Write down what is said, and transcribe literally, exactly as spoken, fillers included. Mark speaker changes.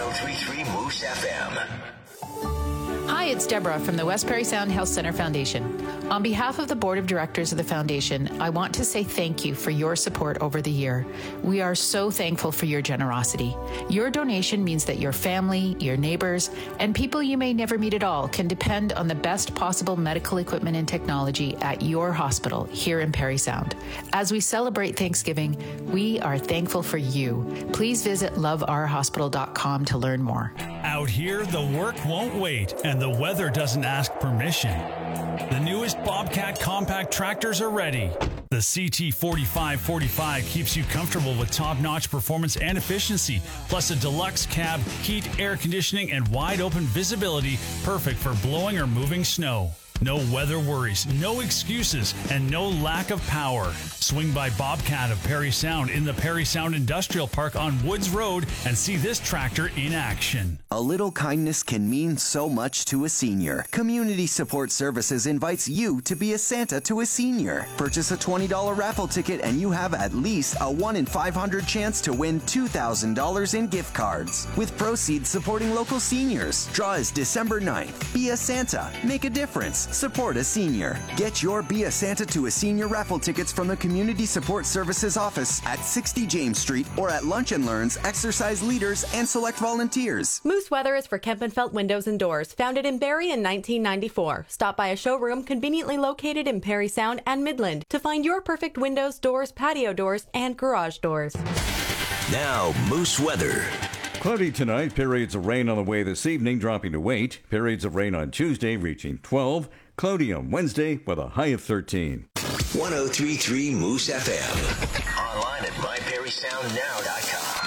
Speaker 1: oh three point three Moose F M.
Speaker 2: Hi, it's Deborah from the West Perry Sound Health Center Foundation. On behalf of the Board of Directors of the Foundation, I want to say thank you for your support over the year. We are so thankful for your generosity. Your donation means that your family, your neighbors, and people you may never meet at all can depend on the best possible medical equipment and technology at your hospital here in Perry Sound. As we celebrate Thanksgiving, we are thankful for you. Please visit love our hospital dot com to learn more.
Speaker 3: Out here, the work won't wait, and the weather doesn't ask permission. The newest Bobcat compact tractors are ready. The C T forty-five forty-five keeps you comfortable with top-notch performance and efficiency, plus a deluxe cab, heat, air conditioning, and wide-open visibility, perfect for blowing or moving snow. No weather worries, no excuses, and no lack of power. Swing by Bobcat of Perry Sound in the Perry Sound Industrial Park on Woods Road and see this tractor in action.
Speaker 4: A little kindness can mean so much to a senior. Community Support Services invites you to be a Santa to a senior. Purchase a twenty dollars raffle ticket and you have at least a one in five hundred chance to win two thousand dollars in gift cards, with proceeds supporting local seniors. Draw is December ninth. Be a Santa. Make a difference. Support a senior. Get your Be a Santa to a Senior raffle tickets from the Community Support Services office at sixty James Street or at Lunch and Learns, exercise leaders, and select volunteers.
Speaker 5: Moose Weather is for Kempenfelt Windows and Doors, founded in Barrie in nineteen ninety-four. Stop by a showroom conveniently located in Perry Sound and Midland to find your perfect windows, doors, patio doors, and garage doors.
Speaker 1: Now, Moose Weather.
Speaker 6: Cloudy tonight, periods of rain on the way this evening, dropping to eight. Periods of rain on Tuesday, reaching twelve. Cloudy on Wednesday with a high of thirteen.
Speaker 1: one oh three point three Moose F M. Online at my perry sound now dot com.